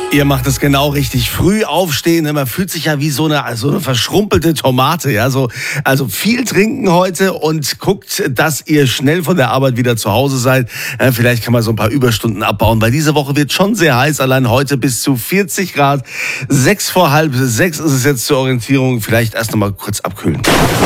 Ihr macht es genau richtig. Früh aufstehen, man fühlt sich ja wie so eine verschrumpelte Tomate. Ja? Also viel trinken heute und guckt, dass ihr schnell von der Arbeit wieder zu Hause seid. Vielleicht kann man so ein paar Überstunden abbauen, weil diese Woche wird schon sehr heiß. Allein heute bis zu 40 Grad. 6 vor halb 6 ist es jetzt zur Orientierung. Vielleicht erst noch mal kurz abkühlen.